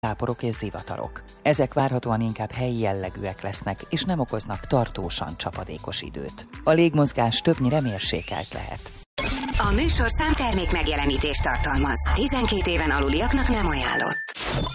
záporok és zivatarok. Ezek várhatóan inkább helyi jellegűek lesznek, és nem okoznak tartósan csapadékos időt. A légmozgás többnyire mérsékelt lehet. A műsorszám termék megjelenítést tartalmaz. 12 éven aluliaknak nem ajánlott.